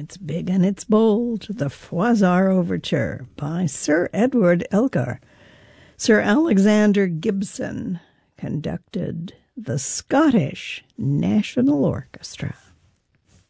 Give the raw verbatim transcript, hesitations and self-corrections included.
It's big and it's bold, the Froissart Overture by Sir Edward Elgar. Sir Alexander Gibson conducted the Scottish National Orchestra.